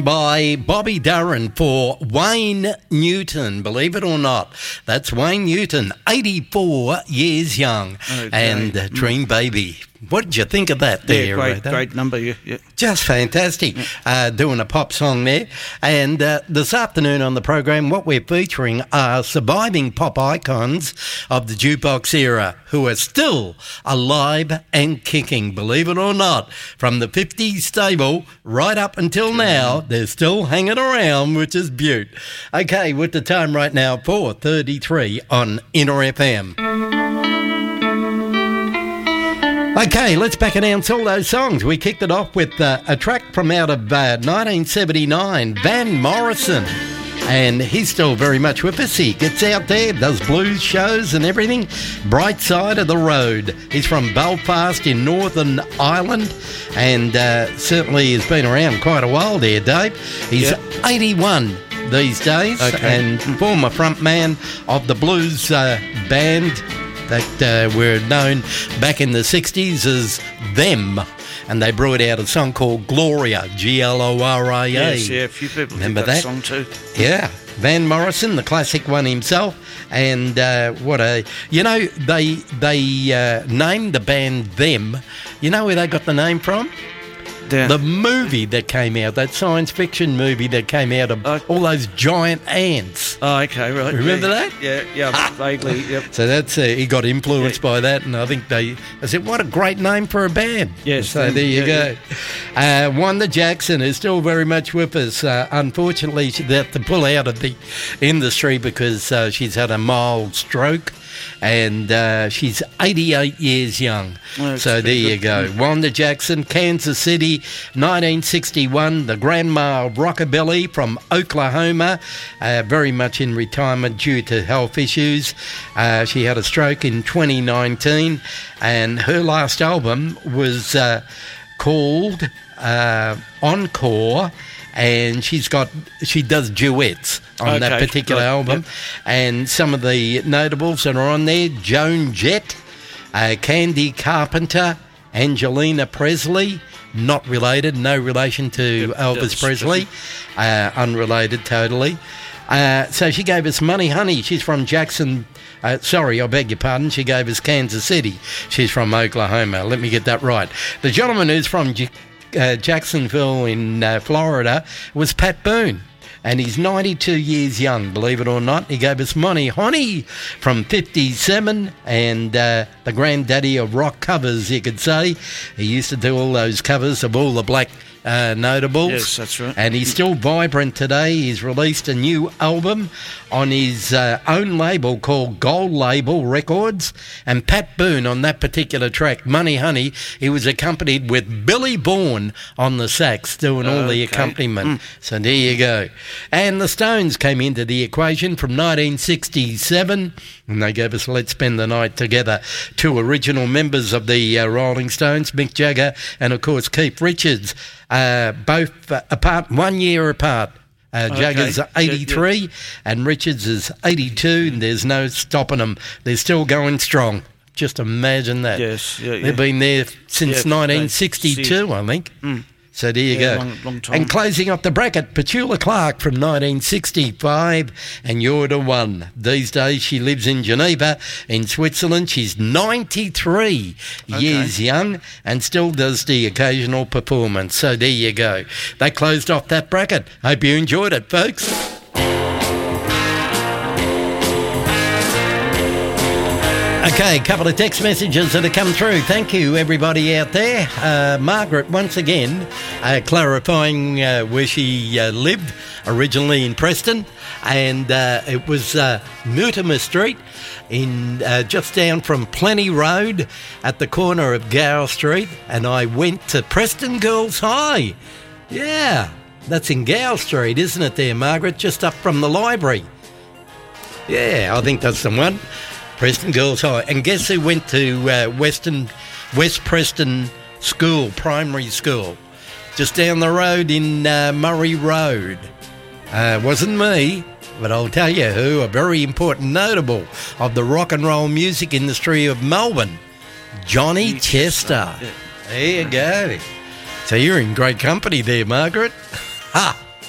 By Bobby Darin for Wayne Newton, believe it or not. That's Wayne Newton, 84 years young, and Dream Baby. What did you think of that there? Yeah, great number. Yeah. Just fantastic. Doing a pop song there. And this afternoon on the program, what we're featuring are surviving pop icons of the jukebox era who are still alive and kicking, believe it or not. From the 50s stable right up until now, they're still hanging around, which is beaut. Okay, with the time right now, 4:33 on Inner FM. Okay, let's back announce all those songs. We kicked it off with a track from out of 1979, Van Morrison. And he's still very much with us. He gets out there, does blues shows and everything. Bright Side of the Road. He's from Belfast in Northern Ireland and certainly has been around quite a while there, Dave. He's 81 these days and former frontman of the blues band that were known back in the 60s as Them. And they brought out a song called Gloria, Gloria. Yes, a few people remember that song too. Yeah, Van Morrison, the classic one himself. And they named the band Them. You know where they got the name from? The movie that came out, that science fiction movie that came out of all those giant ants. Oh, okay, right. Remember that? Yeah, vaguely, yep. So that's he got influenced by that, and I think I said, what a great name for a band. Yes. So there you go. Wanda Jackson is still very much with us. Unfortunately, she had to pull out of the industry because she's had a mild stroke. And she's 88 years young. So there you go. Wanda Jackson, Kansas City, 1961, the grandma of rockabilly from Oklahoma, very much in retirement due to health issues. She had a stroke in 2019, and her last album was called Encore. And she does duets on that particular album. And some of the notables that are on there, Joan Jett, Candy Carpenter, Angelina Presley, not related, no relation to Elvis Presley, unrelated totally. So she gave us Money Honey. She's from Jackson. Sorry, I beg your pardon. She gave us Kansas City. She's from Oklahoma. Let me get that right. The gentleman who's from Jacksonville in Florida was Pat Boone, and he's 92 years young, believe it or not. He gave us Money Honey from 57, and the granddaddy of rock covers, you could say. He used to do all those covers of all the black notables. Yes, that's right. And he's still vibrant today. He's released a new album on his own label called Gold Label Records. And Pat Boone on that particular track, Money Honey, he was accompanied with Billy Bourne on the sax doing all the accompaniment. So there you go. And the Stones came into the equation from 1967, and they gave us Let's Spend the Night Together. Two original members of the Rolling Stones, Mick Jagger and, of course, Keith Richards. Both apart, 1 year apart. Jagger's 83 and Richards is 82, and there's no stopping them. They're still going strong. Just imagine that. Yes, They've been there since 1962, I think. So there you go. Long time. And closing up the bracket, Petula Clark from 1965, and You're the One. These days she lives in Geneva in Switzerland. She's 93 years young and still does the occasional performance. So there you go. They closed off that bracket. Hope you enjoyed it, folks. Okay, a couple of text messages that have come through. Thank you, everybody out there. Margaret, once again, clarifying where she lived originally in Preston. And it was Mutimer Street, in just down from Plenty Road at the corner of Gower Street. And I went to Preston Girls High. Yeah, that's in Gower Street, isn't it there, Margaret? Just up from the library. Yeah, I think that's the one. Preston Girls High. And guess who went to West Preston School, primary school? Just down the road in Murray Road. Wasn't me, but I'll tell you who, a very important notable of the rock and roll music industry of Melbourne, Johnny Chester. There you go. So you're in great company there, Margaret. Ha!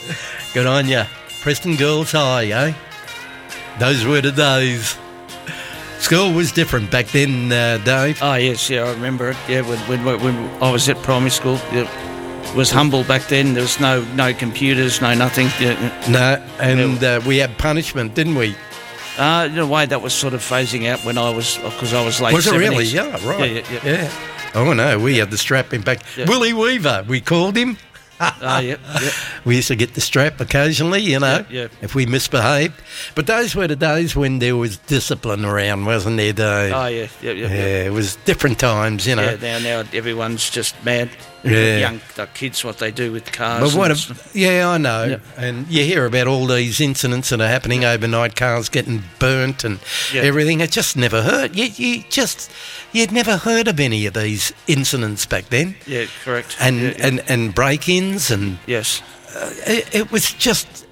Good on you. Preston Girls High, eh? Those were the days. School was different back then, Dave. Oh, yes, yeah, I remember it. Yeah, when I was at primary school, it was humble back then. There was no computers, no nothing. Yeah. No, and we had punishment, didn't we? In a way, that was sort of phasing out because I was late. Was it 70s. really? Yeah, right. Yeah. Oh, no, we had the strap in back. Yeah. Willie Weaver, we called him. Yep. We used to get the strap occasionally, if we misbehaved. But those were the days when there was discipline around, wasn't there, Dave? Oh, yeah. Yeah, it was different times, Yeah, now everyone's just mad. Yeah. Young kids, what they do with cars. But I know. Yep. And you hear about all these incidents that are happening overnight, cars getting burnt and everything. It just never heard. You'd never heard of any of these incidents back then. Yeah, correct. And break-ins and... Yes. It was just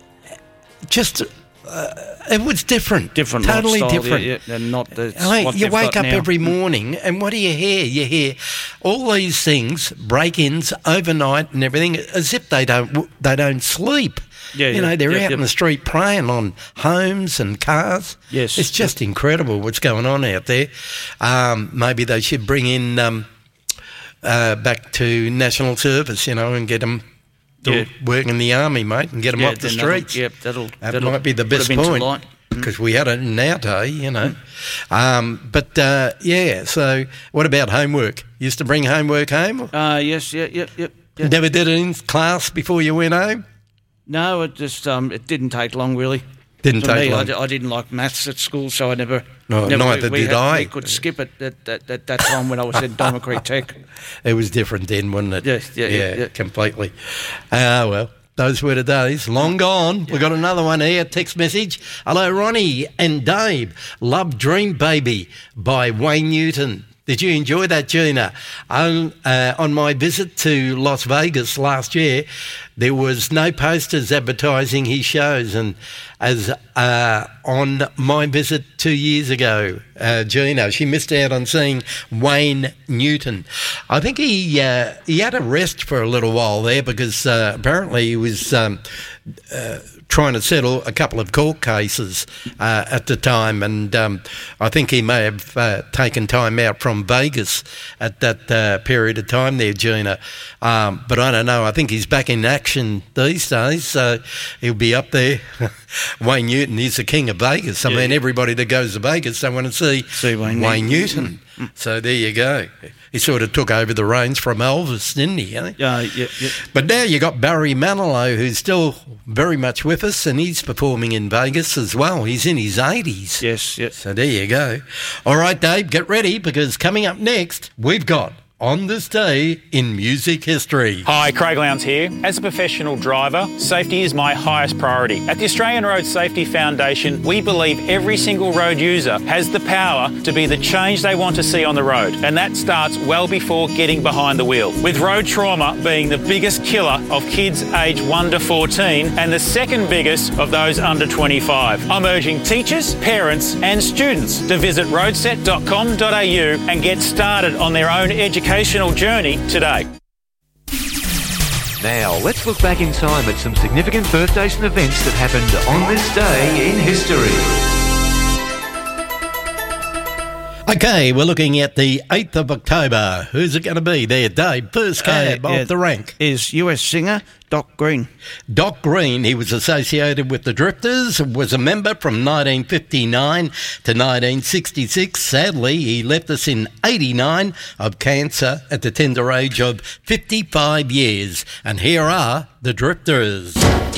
it was different. Totally lifestyle, different. And not the... you wake up every morning and what do you hear? You hear all these things, break-ins overnight and everything, as if they don't sleep. Yeah, they're out in the street preying on homes and cars. Yes. It's just incredible what's going on out there. Maybe they should bring in back to national service, and get them to work in the army, mate, and get them off the streets. That might be the best point. Because we had it in our day, so what about homework? Used to bring homework home? Yes, yep. Never did it in class before you went home? No, it just it didn't take long, really. Didn't take long. I didn't like maths at school, so I neither did I. We could skip it at that time when I was at Diamond Creek Tech. It was different then, wasn't it? Yeah, completely. Well, those were the days. Long gone. We've got another one here, text message. Hello, Ronnie and Dave. Love Dream Baby by Wayne Newton. Did you enjoy that, Gina? On my visit to Las Vegas last year, there was no posters advertising his shows, and as on my visit 2 years ago, Gina, she missed out on seeing Wayne Newton. I think he had a rest for a little while there because apparently he was trying to settle a couple of court cases at the time, and I think he may have taken time out from Vegas at that period of time there, Gina. But I don't know. I think he's back in action these days, so he'll be up there. Wayne Newton is the king of Vegas. I mean, everybody that goes to Vegas, they want to see Wayne Newton. So there you go. He sort of took over the reins from Elvis, didn't he? Yeah. But now you got Barry Manilow, who's still very much with us, and he's performing in Vegas as well. He's in his 80s. Yes. So there you go. All right, Dave, get ready, because coming up next, we've got On This Day in Music History. Hi, Craig Lowndes here. As a professional driver, safety is my highest priority. At the Australian Road Safety Foundation, we believe every single road user has the power to be the change they want to see on the road, and that starts well before getting behind the wheel. With road trauma being the biggest killer of kids aged 1 to 14 and the second biggest of those under 25. I'm urging teachers, parents and students to visit roadset.com.au and get started on their own educational journey today. Now, let's look back in time at some significant birthdays and events that happened on this day in history. Okay, we're looking at the 8th of October. Who's it going to be there, Dave? First cab off the rank. Is US singer Doc Green. Doc Green, he was associated with the Drifters, was a member from 1959 to 1966. Sadly, he left us in 89 of cancer at the tender age of 55 years. And here are the Drifters.